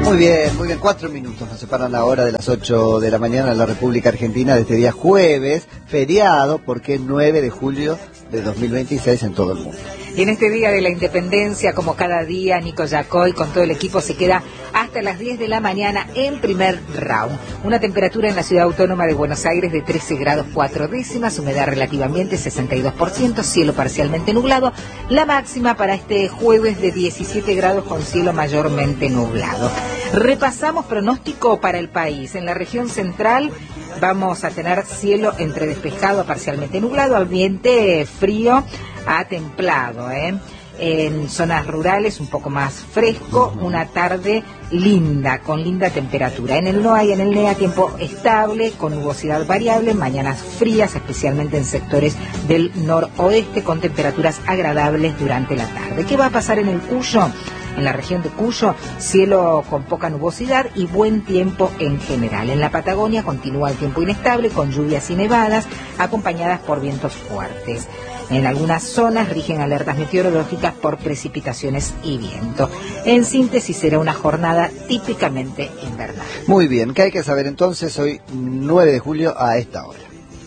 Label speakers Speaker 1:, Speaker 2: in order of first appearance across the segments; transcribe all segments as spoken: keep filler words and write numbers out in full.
Speaker 1: Muy bien, muy bien, cuatro minutos nos separan ahora de las ocho de la mañana en la República Argentina de este día jueves, feriado, porque es nueve de julio de dos mil veintiséis en todo el mundo.
Speaker 2: Y en este día de la independencia, como cada día, Nico Yacoy con todo el equipo se queda hasta las diez de la mañana en primer round. Una temperatura en la ciudad autónoma de Buenos Aires de trece grados cuatro décimas, humedad relativamente sesenta y dos por ciento, cielo parcialmente nublado. La máxima para este jueves de diecisiete grados con cielo mayormente nublado. Repasamos pronóstico para el país. En la región central vamos a tener cielo entre despejado a parcialmente nublado, ambiente frío a templado, ¿eh? En zonas rurales un poco más fresco, una tarde linda, con linda temperatura. En el NOA y en el NEA tiempo estable, con nubosidad variable, mañanas frías, especialmente en sectores del noroeste, con temperaturas agradables durante la tarde. ¿Qué va a pasar en el Cuyo? En la región de Cuyo, cielo con poca nubosidad y buen tiempo en general. En la Patagonia continúa el tiempo inestable, con lluvias y nevadas, acompañadas por vientos fuertes. En algunas zonas rigen alertas meteorológicas por precipitaciones y viento. En síntesis, será una jornada típicamente invernal.
Speaker 1: Muy bien, ¿qué hay que saber entonces hoy, nueve de julio, a esta hora?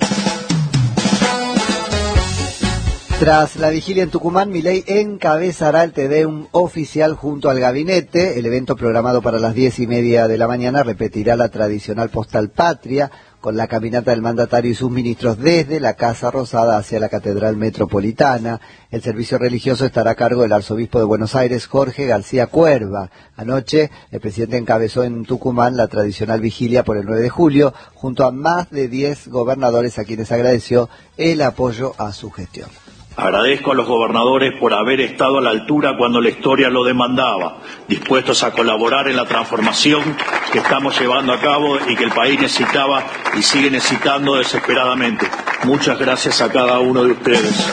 Speaker 1: Tras la vigilia en Tucumán, Milei encabezará el Te-Deum oficial junto al gabinete. El evento, programado para las diez y media de la mañana, repetirá la tradicional postal patria, con la caminata del mandatario y sus ministros desde la Casa Rosada hacia la Catedral Metropolitana. El servicio religioso estará a cargo del arzobispo de Buenos Aires, Jorge García Cuerva. Anoche, el presidente encabezó en Tucumán la tradicional vigilia por el nueve de julio, junto a más de diez gobernadores a quienes agradeció el apoyo a su gestión.
Speaker 3: Agradezco a los gobernadores por haber estado a la altura cuando la historia lo demandaba, dispuestos a colaborar en la transformación que estamos llevando a cabo y que el país necesitaba y sigue necesitando desesperadamente. Muchas gracias a cada uno de ustedes.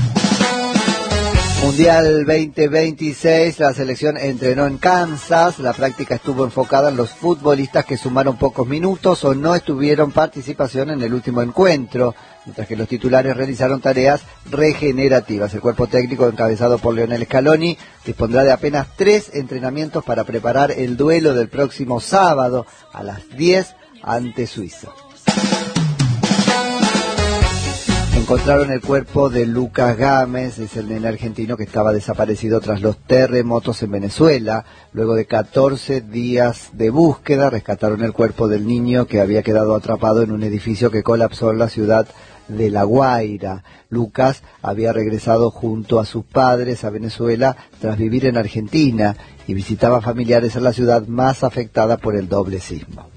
Speaker 1: Mundial veinte veintiséis, la selección entrenó en Kansas. La práctica estuvo enfocada en los futbolistas que sumaron pocos minutos o no estuvieron participación en el último encuentro, mientras que los titulares realizaron tareas regenerativas. El cuerpo técnico, encabezado por Lionel Scaloni, dispondrá de apenas tres entrenamientos para preparar el duelo del próximo sábado a las diez ante Suiza. Encontraron el cuerpo de Lucas Gámez, es el nene argentino que estaba desaparecido tras los terremotos en Venezuela. Luego de catorce días de búsqueda, rescataron el cuerpo del niño que había quedado atrapado en un edificio que colapsó en la ciudad de La Guaira. Lucas había regresado junto a sus padres a Venezuela tras vivir en Argentina y visitaba familiares en la ciudad más afectada por el doble sismo.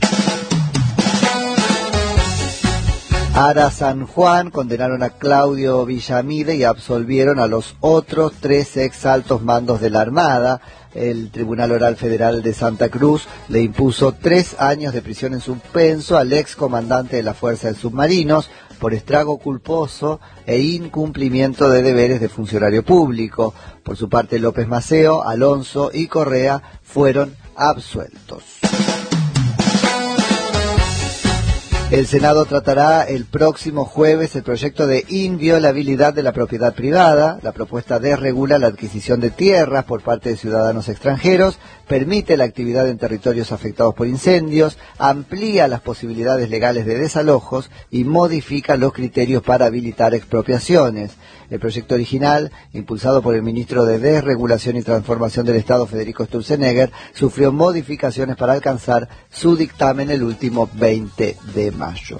Speaker 1: Ara San Juan condenaron a Claudio Villamide y absolvieron a los otros tres ex altos mandos de la Armada. El Tribunal Oral Federal de Santa Cruz le impuso tres años de prisión en suspenso al ex comandante de la Fuerza de Submarinos por estrago culposo e incumplimiento de deberes de funcionario público. Por su parte, López Maceo, Alonso y Correa fueron absueltos. El Senado tratará el próximo jueves el proyecto de inviolabilidad de la propiedad privada. La propuesta desregula la adquisición de tierras por parte de ciudadanos extranjeros, permite la actividad en territorios afectados por incendios, amplía las posibilidades legales de desalojos y modifica los criterios para habilitar expropiaciones. El proyecto original, impulsado por el ministro de Desregulación y Transformación del Estado, Federico Sturzenegger, sufrió modificaciones para alcanzar su dictamen el último veinte de mayo.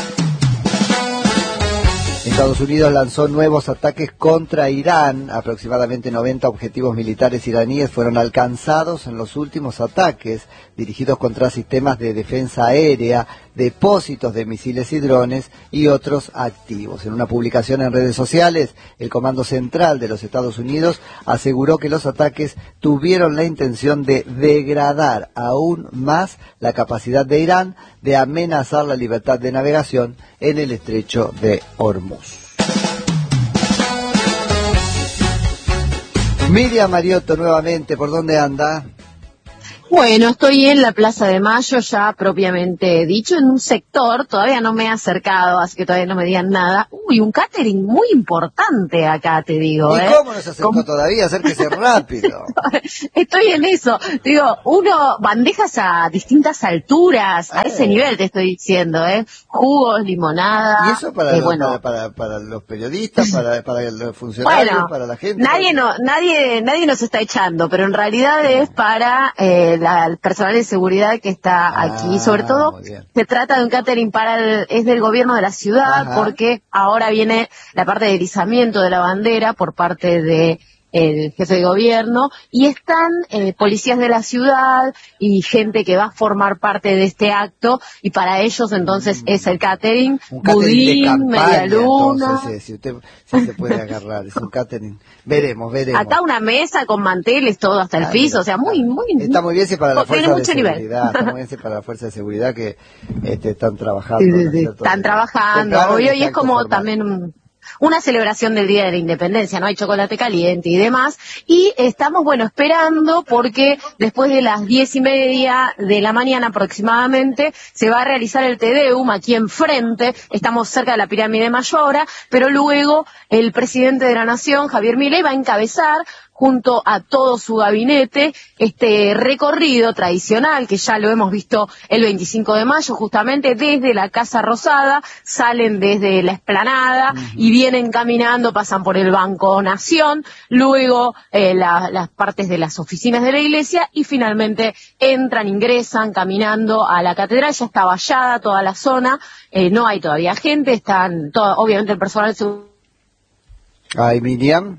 Speaker 1: Estados Unidos lanzó nuevos ataques contra Irán. Aproximadamente noventa objetivos militares iraníes fueron alcanzados en los últimos ataques, dirigidos contra sistemas de defensa aérea, depósitos de misiles y drones y otros activos. En una publicación en redes sociales, el Comando Central de los Estados Unidos aseguró que los ataques tuvieron la intención de degradar aún más la capacidad de Irán de amenazar la libertad de navegación en el estrecho de Hormuz. Miriam Mariotto nuevamente, ¿por dónde anda?
Speaker 4: Bueno, estoy en la Plaza de Mayo, ya propiamente dicho, en un sector, todavía no me he acercado, así que todavía no me digan nada. Uy, un catering muy importante acá, te digo.
Speaker 1: ¿Y
Speaker 4: ¿eh?
Speaker 1: cómo no se acercó ¿Cómo? todavía? Acérquese rápido.
Speaker 4: Estoy en eso. Te digo, uno, bandejas a distintas alturas, a eh. ese nivel te estoy diciendo, ¿eh? Jugos, limonada.
Speaker 1: ¿Y eso para,
Speaker 4: eh,
Speaker 1: los,
Speaker 4: bueno.
Speaker 1: para, para, para los periodistas, para, para los funcionarios,
Speaker 4: bueno,
Speaker 1: para la gente?
Speaker 4: Nadie, no, nadie, nadie nos está echando, pero en realidad no. es para... Eh, La, el personal de seguridad que está ah, aquí, sobre todo se trata de un catering para el, es del gobierno de la ciudad, Ajá. porque ahora viene la parte de erizamiento de la bandera por parte de el jefe de gobierno, y están eh, policías de la ciudad y gente que va a formar parte de este acto, y para ellos entonces mm. es el catering,
Speaker 1: un catering
Speaker 4: budín,
Speaker 1: de campaña,
Speaker 4: media luna.
Speaker 1: Entonces, eh, si usted si se puede agarrar, es un catering. Veremos, veremos.
Speaker 4: Acá una mesa con manteles, todo hasta el ah, piso, mira, o sea, muy, muy...
Speaker 1: Está muy bien si para la fuerza de seguridad,
Speaker 4: nivel.
Speaker 1: Está muy bien si para la fuerza de seguridad que este, están trabajando.
Speaker 4: Sí, sí, sí. Están trabajando, hoy, hoy es como formal. También... Un, una celebración del Día de la Independencia, ¿no? Hay chocolate caliente y demás, y estamos, bueno, esperando porque después de las diez y media de la mañana aproximadamente se va a realizar el Te Deum aquí enfrente, estamos cerca de la pirámide Mayora, pero luego el presidente de la Nación, Javier Milei, va a encabezar junto a todo su gabinete este recorrido tradicional que ya lo hemos visto el veinticinco de mayo, justamente desde la Casa Rosada, salen desde la explanada uh-huh. y vienen caminando, pasan por el Banco Nación, luego eh, la, las partes de las oficinas de la iglesia y finalmente entran, ingresan caminando a la catedral. Ya está vallada toda la zona, eh, no hay todavía gente, están todo, obviamente el personal...
Speaker 1: Ay, Miriam.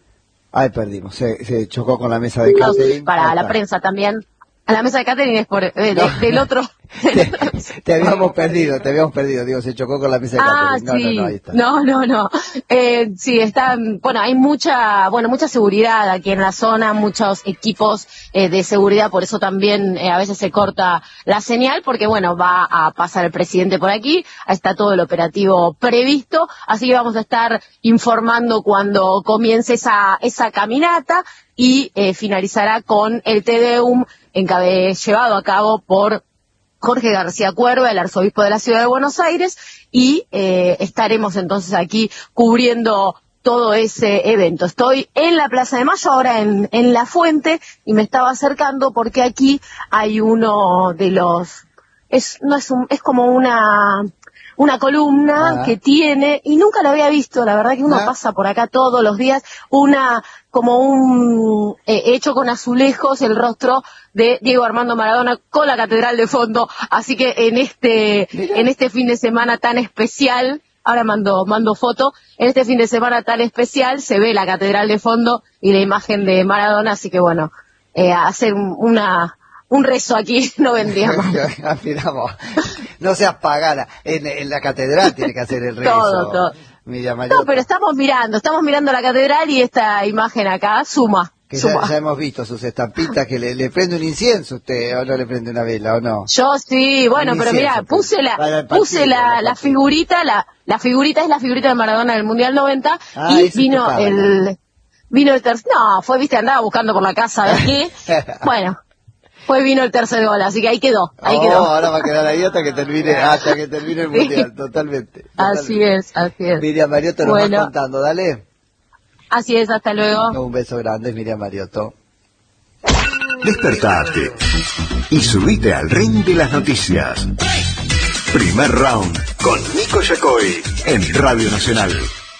Speaker 1: Ay, perdimos, se, se chocó con la mesa de catering.
Speaker 4: Para la prensa también. A la mesa de catering es por, eh, no. de, del otro...
Speaker 1: te, te habíamos perdido, te habíamos perdido, digo, se chocó con la mesa de
Speaker 4: ah,
Speaker 1: catering. No,
Speaker 4: sí.
Speaker 1: no, no, ahí está.
Speaker 4: No, no, no. Eh, sí, están, bueno, hay mucha, bueno, mucha seguridad aquí en la zona, muchos equipos eh, de seguridad, por eso también eh, a veces se corta la señal, porque bueno, va a pasar el presidente por aquí, está todo el operativo previsto, así que vamos a estar informando cuando comience esa, esa caminata y eh, finalizará con el Te Deum encabe, llevado a cabo por Jorge García Cuerva, el arzobispo de la ciudad de Buenos Aires, y eh, estaremos entonces aquí cubriendo todo ese evento. Estoy en la Plaza de Mayo, ahora en, en La Fuente, y me estaba acercando porque aquí hay uno de los... es no es un, es como una... una columna ah. que tiene, y nunca lo había visto, la verdad que uno ah. pasa por acá todos los días, una, como un, eh, hecho con azulejos, el rostro de Diego Armando Maradona con la catedral de fondo, así que en este, Mira. en este fin de semana tan especial, ahora mando, mando foto, en este fin de semana tan especial se ve la catedral de fondo y la imagen de Maradona, así que bueno, eh, hacer una, un rezo aquí no vendría mal.
Speaker 1: Afirmamos. No seas pagana. En, en la catedral tiene que hacer el rezo.
Speaker 4: Todo, todo. No, pero estamos mirando, estamos mirando la catedral y esta imagen acá suma.
Speaker 1: Que
Speaker 4: suma.
Speaker 1: Ya, ya hemos visto sus estampitas, que le, le prende un incienso usted, o no le prende una vela, o no.
Speaker 4: Yo sí, bueno, un pero mira, puse la, partido, puse la, la figurita, la, la figurita es la figurita de Maradona del Mundial noventa, ah, y vino estaba, el, ¿no? vino el tercer, no, fue, viste, andaba buscando por la casa, ¿ves qué? Bueno. Pues vino el tercer gol, así que ahí quedó, ahí
Speaker 1: oh,
Speaker 4: quedó.
Speaker 1: Ahora va a quedar ahí hasta que termine, hasta que termine el mundial, sí. totalmente, totalmente.
Speaker 4: Así es, así es.
Speaker 1: Miriam Mariotto nos bueno. va contando, dale.
Speaker 4: Así es, hasta luego.
Speaker 1: Un beso grande, Miriam Mariotto.
Speaker 5: Despertate y subite al ring de las noticias. Primer round con Nico Yacoy en Radio Nacional.